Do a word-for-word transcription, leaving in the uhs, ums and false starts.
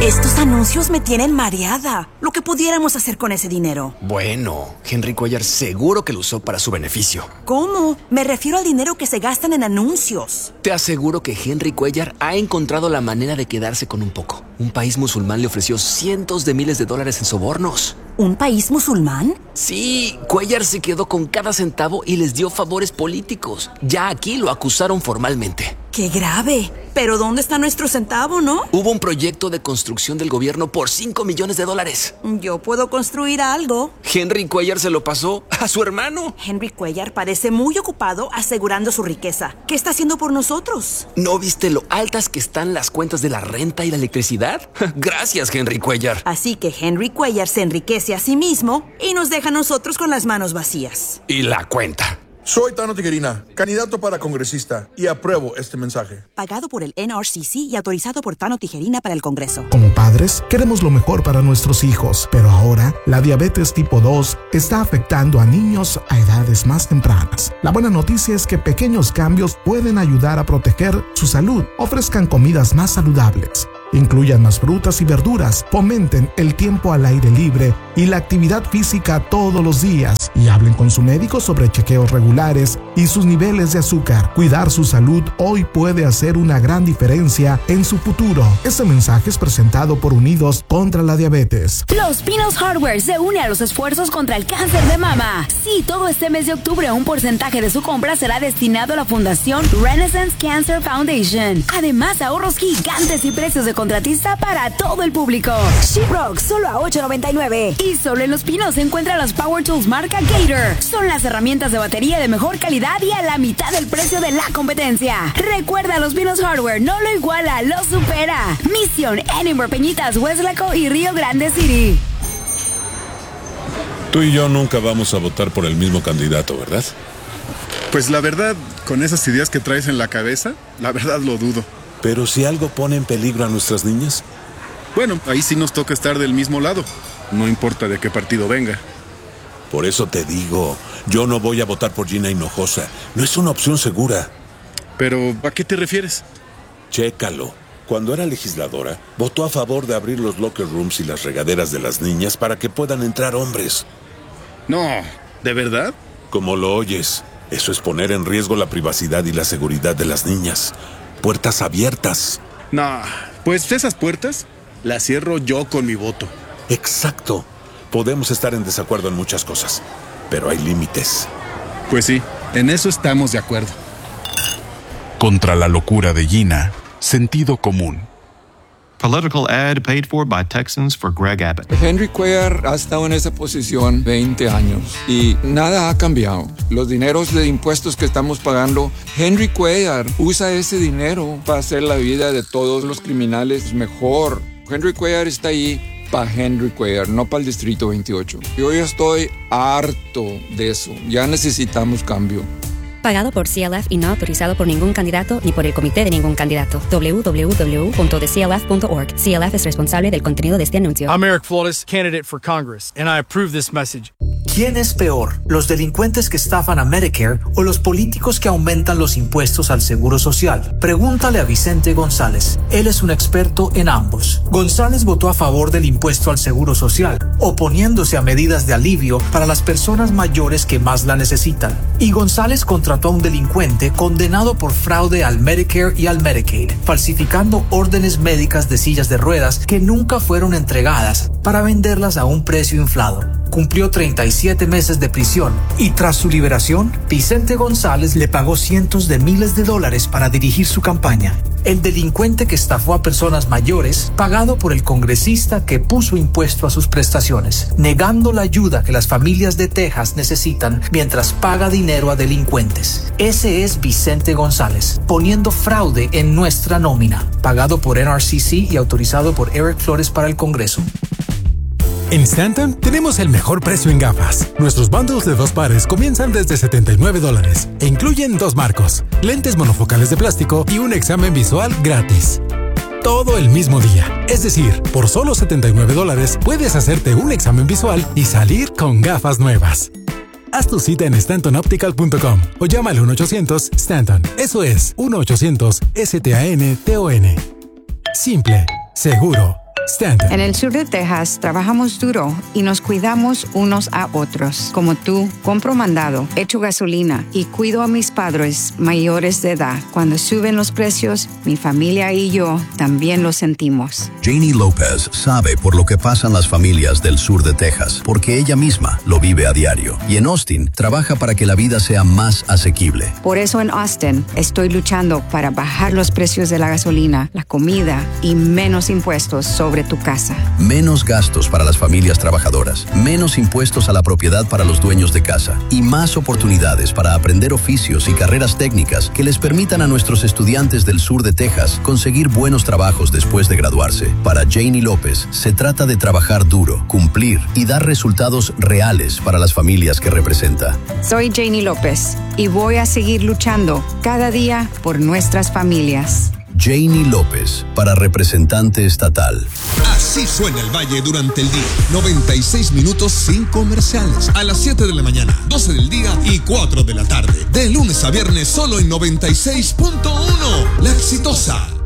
Estos anuncios me tienen mareada. Lo que pudiéramos hacer con ese dinero. Bueno, Henry Cuellar seguro que lo usó para su beneficio. ¿Cómo? Me refiero al dinero que se gastan en anuncios. Te aseguro que Henry Cuellar ha encontrado la manera de quedarse con un poco. Un país musulmán le ofreció cientos de miles de dólares en sobornos. ¿Un país musulmán? Sí, Cuellar se quedó con cada centavo y les dio favores políticos. Ya aquí lo acusaron formalmente. ¡Qué grave! Pero ¿dónde está nuestro centavo, no? Hubo un proyecto de construcción del gobierno por cinco millones de dólares. Yo puedo construir algo. Henry Cuellar se lo pasó a su hermano. Henry Cuellar parece muy ocupado asegurando su riqueza. ¿Qué está haciendo por nosotros? ¿No viste lo altas que están las cuentas de la renta y la electricidad? Gracias, Henry Cuellar. Así que Henry Cuellar se enriquece a sí mismo y nos deja a nosotros con las manos vacías. Y la cuenta. Soy Tano Tijerina, candidato para congresista, y apruebo este mensaje. Pagado por el N R C C y autorizado por Tano Tijerina para el Congreso. Como padres, queremos lo mejor para nuestros hijos, pero ahora la diabetes tipo dos está afectando a niños a edades más tempranas. La buena noticia es que pequeños cambios pueden ayudar a proteger su salud. Ofrezcan comidas más saludables. Incluyan más frutas y verduras, fomenten el tiempo al aire libre y la actividad física todos los días y hablen con su médico sobre chequeos regulares y sus niveles de azúcar. Cuidar su salud hoy puede hacer una gran diferencia en su futuro. Este mensaje es presentado por Unidos contra la Diabetes. Los Pinos Hardware se une a los esfuerzos contra el cáncer de mama. Sí, todo este mes de octubre un porcentaje de su compra será destinado a la Fundación Renaissance Cancer Foundation. Además, ahorros gigantes y precios de contratista para todo el público. Sheetrock solo a ocho noventa y nueve. Y solo en Los Pinos se encuentran los Power Tools marca Gator. Son las herramientas de batería de mejor calidad y a la mitad del precio de la competencia. Recuerda, Los Pinos Hardware no lo iguala, lo supera. Misión, Edinburgh, Peñitas, Weslaco y Río Grande City. Tú y yo nunca vamos a votar por el mismo candidato, ¿verdad? Pues la verdad, con esas ideas que traes en la cabeza, la verdad lo dudo. Pero si algo pone en peligro a nuestras niñas. Bueno, ahí sí nos toca estar del mismo lado. No importa de qué partido venga. Por eso te digo, yo no voy a votar por Gina Hinojosa. No es una opción segura. Pero, ¿a qué te refieres? Chécalo. Cuando era legisladora, votó a favor de abrir los locker rooms y las regaderas de las niñas para que puedan entrar hombres. No, ¿de verdad? Como lo oyes, eso es poner en riesgo la privacidad y la seguridad de las niñas. Puertas abiertas. No, pues esas puertas las cierro yo con mi voto. Exacto. Podemos estar en desacuerdo en muchas cosas, pero hay límites. Pues sí, en eso estamos de acuerdo. Contra la locura de Gina, sentido común. Political ad paid for by Texans for Greg Abbott. Henry Cuellar ha estado en esa posición veinte años y nada ha cambiado. Los dineros de impuestos que estamos pagando, Henry Cuellar usa ese dinero para hacer la vida de todos los criminales mejor. Henry Cuellar está ahí para Henry Cuellar, no para el Distrito veintiocho. Yo ya estoy harto de eso. Ya necesitamos cambio. Pagado por C L F y no autorizado por ningún candidato ni por el comité de ningún candidato. doble u doble u doble u punto the c l f punto org. C L F es responsable del contenido de este anuncio. I'm Eric Flores, candidate for Congress, and I approve this message. ¿Quién es peor, los delincuentes que estafan a Medicare o los políticos que aumentan los impuestos al Seguro Social? Pregúntale a Vicente González. Él es un experto en ambos. González votó a favor del impuesto al Seguro Social, oponiéndose a medidas de alivio para las personas mayores que más la necesitan. Y González contrató a un delincuente condenado por fraude al Medicare y al Medicaid, falsificando órdenes médicas de sillas de ruedas que nunca fueron entregadas para venderlas a un precio inflado. Cumplió treinta y siete meses de prisión y tras su liberación, Vicente González le pagó cientos de miles de dólares para dirigir su campaña. El delincuente que estafó a personas mayores, pagado por el congresista que puso impuesto a sus prestaciones, negando la ayuda que las familias de Texas necesitan mientras paga dinero a delincuentes. Ese es Vicente González, poniendo fraude en nuestra nómina, pagado por N R C C y autorizado por Eric Flores para el Congreso. En Stanton tenemos el mejor precio en gafas. Nuestros bundles de dos pares comienzan desde setenta y nueve dólares e incluyen dos marcos, lentes monofocales de plástico y un examen visual gratis. Todo el mismo día. Es decir, por solo setenta y nueve dólares puedes hacerte un examen visual y salir con gafas nuevas. Haz tu cita en stanton optical punto com o llama al uno ochocientos Stanton. Eso es uno ochocientos S T A N T O N. Simple, seguro, Stanton. En el sur de Texas trabajamos duro y nos cuidamos unos a otros. Como tú, compro mandado, echo gasolina y cuido a mis padres mayores de edad. Cuando suben los precios, mi familia y yo también lo sentimos. Janie López sabe por lo que pasan las familias del sur de Texas, porque ella misma lo vive a diario. Y en Austin trabaja para que la vida sea más asequible. Por eso en Austin estoy luchando para bajar los precios de la gasolina, la comida y menos impuestos sobre tu casa. Menos gastos para las familias trabajadoras, menos impuestos a la propiedad para los dueños de casa y más oportunidades para aprender oficios y carreras técnicas que les permitan a nuestros estudiantes del sur de Texas conseguir buenos trabajos después de graduarse. Para Janie López, se trata de trabajar duro, cumplir y dar resultados reales para las familias que representa. Soy Janie López y voy a seguir luchando cada día por nuestras familias. Janie López, para representante estatal. Así suena el Valle durante el día. noventa y seis minutos sin comerciales. A las siete de la mañana, doce del día y cuatro de la tarde. De lunes a viernes solo en noventa y seis punto uno. La Exitosa.